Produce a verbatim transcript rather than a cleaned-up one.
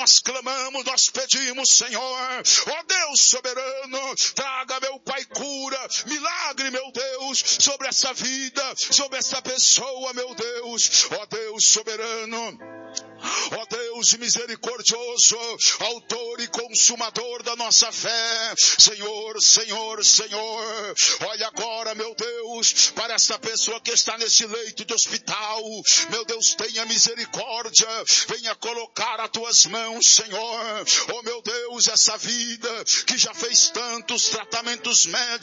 nós clamamos, nós pedimos, Senhor, ó Deus soberano, traga, meu Pai, cura, milagre, meu Deus, sobre essa vida, sobre essa pessoa, meu Deus, ó Deus soberano, ó Deus misericordioso, autor e consumador da nossa fé, Senhor, Senhor, Senhor, olha agora, meu Deus, para essa pessoa que está nesse leito de hospital, meu Deus, tenha misericórdia, venha colocar as tuas mãos, Senhor, oh meu Deus, essa vida que já fez tantos tratamentos médicos,